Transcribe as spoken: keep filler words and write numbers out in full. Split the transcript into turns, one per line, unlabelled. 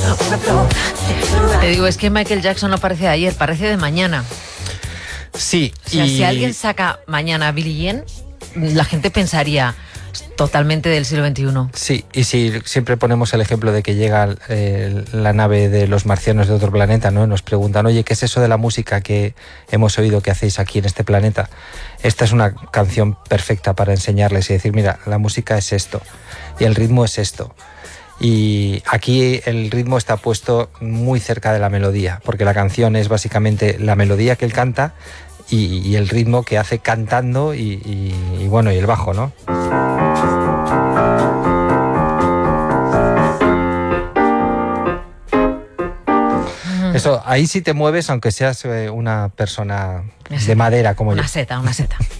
Te digo, es que Michael Jackson no parece de ayer, parece de mañana.
Sí.
O sea,
y...
si alguien saca mañana a Billie Jean, la gente pensaría totalmente del siglo veintiuno.
Sí, y si siempre ponemos el ejemplo de que llega eh, la nave de los marcianos de otro planeta, ¿no? Nos preguntan, oye, ¿qué es eso de la música que hemos oído que hacéis aquí en este planeta? Esta es una canción perfecta para enseñarles y decir, mira, la música es esto y el ritmo es esto. Y aquí el ritmo está puesto muy cerca de la melodía, porque la canción es básicamente la melodía que él canta y, y el ritmo que hace cantando y, y, y bueno, y el bajo, ¿no? Eso, ahí sí te mueves, aunque seas eh, una persona
Una
de madera como
una
yo.
Una seta, una seta.